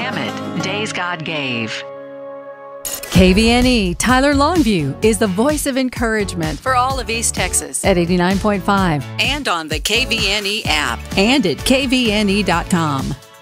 Hammett, Days God Gave. KVNE Tyler Longview is the voice of encouragement for all of East Texas at 89.5 And on the KVNE app. and at kvne.com.